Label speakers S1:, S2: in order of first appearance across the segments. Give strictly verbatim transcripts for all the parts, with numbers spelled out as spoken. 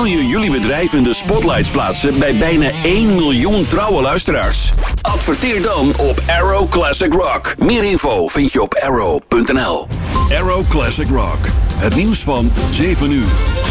S1: je jullie bedrijf in de spotlights plaatsen bij bijna één miljoen trouwe luisteraars? Adverteer dan op Arrow Classic Rock. Meer info vind je op arrow punt n l. Arrow Classic Rock. Het nieuws van zeven uur.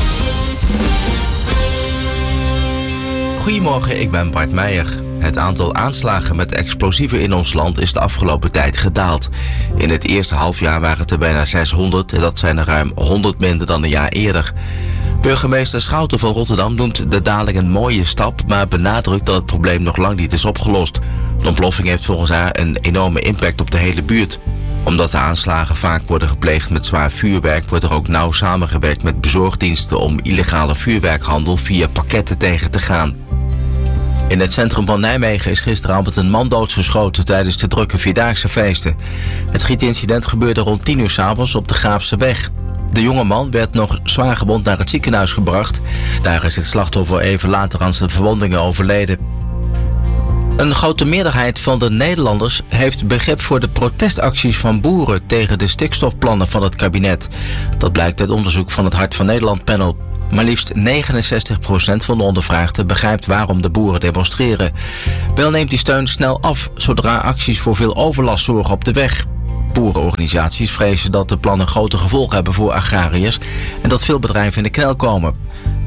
S2: Goedemorgen, ik ben Bart Meijer. Het aantal aanslagen met explosieven in ons land is de afgelopen tijd gedaald. In het eerste halfjaar waren het er bijna zeshonderd en dat zijn er ruim honderd minder dan een jaar eerder. Burgemeester Schouten van Rotterdam noemt de daling een mooie stap, maar benadrukt dat het probleem nog lang niet is opgelost. De ontploffing heeft volgens haar een enorme impact op de hele buurt. Omdat de aanslagen vaak worden gepleegd met zwaar vuurwerk, wordt er ook nauw samengewerkt met bezorgdiensten om illegale vuurwerkhandel via pakketten tegen te gaan. In het centrum van Nijmegen is gisteravond een man doodgeschoten tijdens de drukke Vierdaagse feesten. Het schietincident gebeurde rond tien uur 's avonds op de Graafseweg. De jonge man werd nog zwaar gewond naar het ziekenhuis gebracht. Daar is het slachtoffer even later aan zijn verwondingen overleden. Een grote meerderheid van de Nederlanders heeft begrip voor de protestacties van boeren tegen de stikstofplannen van het kabinet. Dat blijkt uit onderzoek van het Hart van Nederland panel. Maar liefst negenenzestig procent van de ondervraagden begrijpt waarom de boeren demonstreren. Wel neemt die steun snel af zodra acties voor veel overlast zorgen op de weg. Boerenorganisaties vrezen dat de plannen grote gevolgen hebben voor agrariërs en dat veel bedrijven in de knel komen.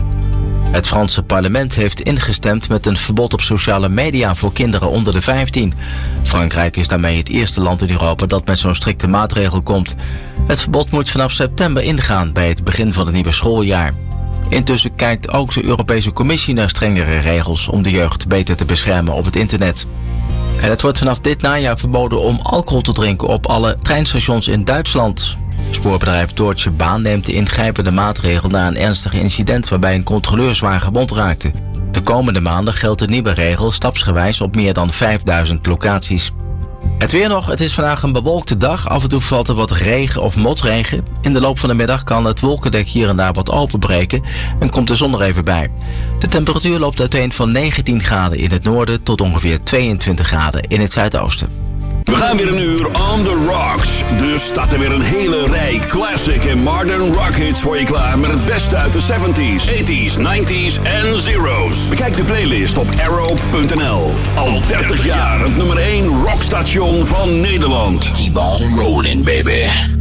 S2: Het Franse parlement heeft ingestemd met een verbod op sociale media voor kinderen onder de vijftien. Frankrijk is daarmee het eerste land in Europa dat met zo'n strikte maatregel komt. Het verbod moet vanaf september ingaan bij het begin van het nieuwe schooljaar. Intussen kijkt ook de Europese Commissie naar strengere regels om de jeugd beter te beschermen op het internet. En het wordt vanaf dit najaar verboden om alcohol te drinken op alle treinstations in Duitsland. Spoorbedrijf Deutsche Bahn neemt de ingrijpende maatregel na een ernstig incident waarbij een controleur zwaar gewond raakte. De komende maanden geldt de nieuwe regel stapsgewijs op meer dan vijfduizend locaties. Het weer nog, het is vandaag een bewolkte dag. Af en toe valt er wat regen of motregen. In de loop van de middag kan het wolkendek hier en daar wat openbreken en komt de zon er even bij. De temperatuur loopt uiteen van negentien graden in het noorden tot ongeveer tweeëntwintig graden in het zuidoosten.
S1: We gaan weer een uur on the rocks. Dus staat er weer een hele rij classic en modern rock hits voor je klaar met het beste uit de zeventies, tachtiger, negentiger en zero's. Bekijk de playlist op arrow punt n l. Al dertig jaar het nummer één rockstation van Nederland.
S3: Keep on rolling, baby.